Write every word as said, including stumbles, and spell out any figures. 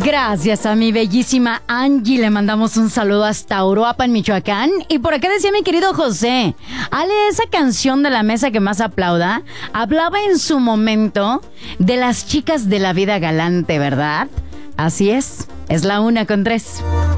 Gracias a mi bellísima Angie. Le mandamos un saludo hasta Uruapan, Michoacán. Y por acá decía mi querido José, Ale, esa canción de La Mesa que Más Aplauda hablaba en su momento de las chicas de la vida galante, ¿verdad? Así es, es la una con tres.